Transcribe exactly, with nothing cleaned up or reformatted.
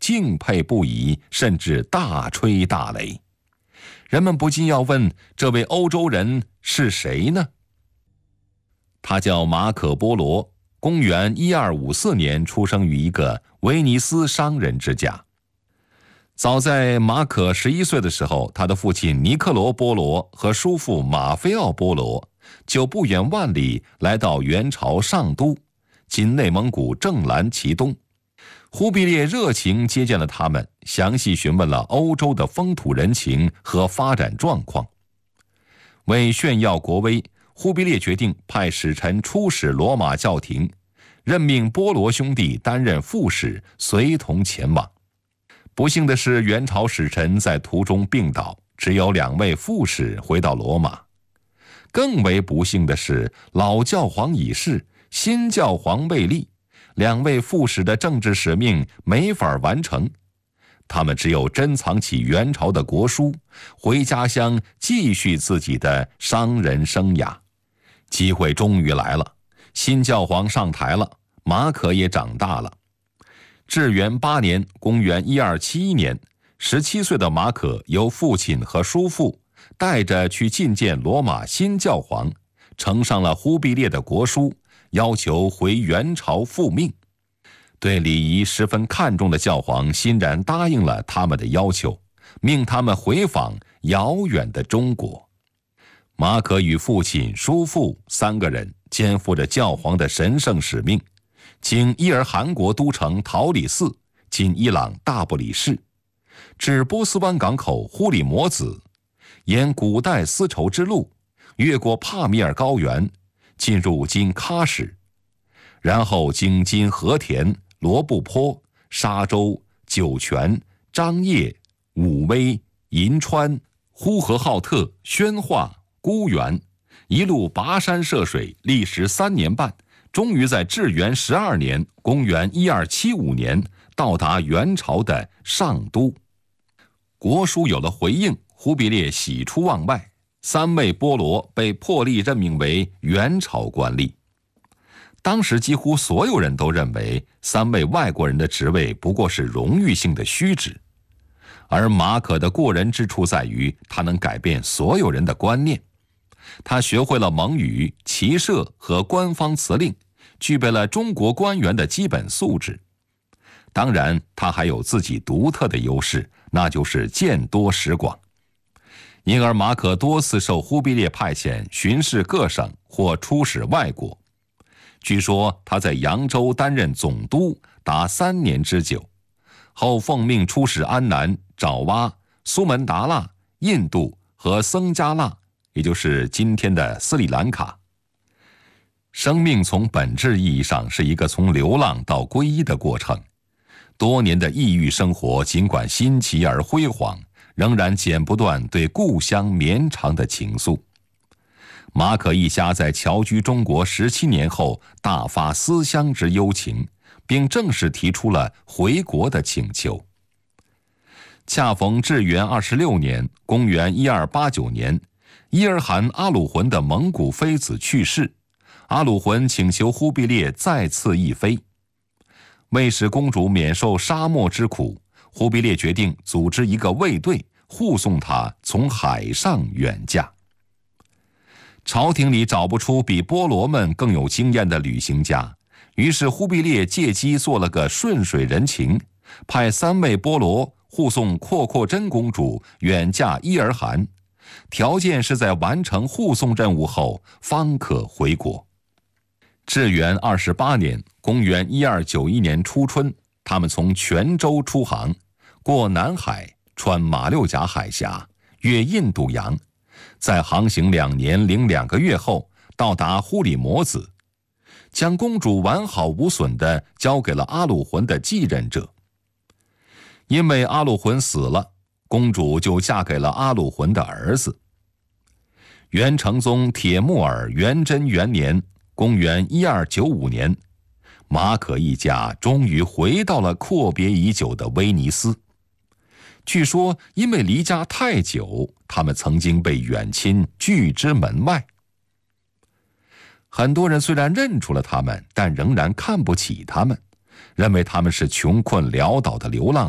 敬佩不已，甚至大吹大擂。人们不禁要问，这位欧洲人是谁呢？他叫马可·波罗，公元一二五四年出生于一个威尼斯商人之家。早在马可十一岁的时候，他的父亲尼克罗·波罗和叔父马菲奥·波罗就不远万里来到元朝上都，今内蒙古正蓝旗东。忽必烈热情接见了他们，详细询问了欧洲的风土人情和发展状况。为炫耀国威，忽必烈决定派使臣出使罗马教廷，任命波罗兄弟担任副使，随同前往。不幸的是，元朝使臣在途中病倒，只有两位副使回到罗马。更为不幸的是，老教皇已逝，新教皇未立，两位副使的政治使命没法完成，他们只有珍藏起元朝的国书，回家乡继续自己的商人生涯。机会终于来了，新教皇上台了，马可也长大了。至元八年，公元一二七一年，十七岁的马可由父亲和叔父带着去觐见罗马新教皇，呈上了忽必烈的国书，要求回元朝复命。对礼仪十分看重的教皇欣然答应了他们的要求，命他们回访遥远的中国。马可与父亲、叔父三个人肩负着教皇的神圣使命，经伊尔汗国都城陶里寺（今伊朗大不里士），至波斯湾港口忽里摩子，沿古代丝绸之路，越过帕米尔高原，进入今喀什，然后经今和田、罗布泊、沙洲、酒泉、张掖、武威、银川、呼和浩特、宣化、孤原，一路跋山涉水，历时三年半，终于在至元十二年（公元一二七五年）到达元朝的上都。国书有了回应，忽必烈喜出望外，三位波罗被破例任命为元朝官吏。当时几乎所有人都认为三位外国人的职位不过是荣誉性的虚职，而马可的过人之处在于他能改变所有人的观念。他学会了蒙语、骑射和官方辞令，具备了中国官员的基本素质。当然，他还有自己独特的优势，那就是见多识广。因而马可多次受忽必烈派遣巡视各省或出使外国。据说他在扬州担任总督达三年之久，后奉命出使安南、爪哇、苏门答腊、印度和僧伽腊，也就是今天的斯里兰卡。生命从本质意义上是一个从流浪到皈依的过程。多年的异域生活尽管新奇而辉煌，仍然剪不断对故乡绵长的情愫。马可一家在侨居中国十七年后，大发思乡之幽情，并正式提出了回国的请求。恰逢至元二十六年（公元一二八九年），伊尔汗阿鲁浑的蒙古妃子去世，阿鲁浑请求忽必烈再赐一妃。为使公主免受沙漠之苦，忽必烈决定组织一个卫队护送她从海上远嫁。朝廷里找不出比波罗们更有经验的旅行家，于是忽必烈借机做了个顺水人情，派三位波罗护送阔阔真公主远嫁伊尔汗，条件是在完成护送任务后方可回国。至元二十八年（公元一二九一年）初春，他们从泉州出航，过南海，穿马六甲海峡，越印度洋，在航行两年零两个月后，到达忽里摩子，将公主完好无损地交给了阿鲁浑的继任者。因为阿鲁浑死了，公主就嫁给了阿鲁浑的儿子。元成宗铁木儿元贞元年（公元一二九五年），马可一家终于回到了阔别已久的威尼斯。据说因为离家太久，他们曾经被远亲拒之门外。很多人虽然认出了他们，但仍然看不起他们，认为他们是穷困潦倒的流浪